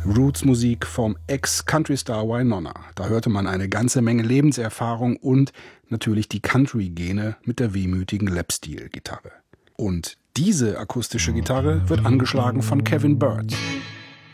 Roots-Musik vom Ex-Country-Star Wynonna. Da hörte man eine ganze Menge Lebenserfahrung und natürlich die Country-Gene mit der wehmütigen Lapsteel-Gitarre. Und diese akustische Gitarre wird angeschlagen von Kevin Byrd.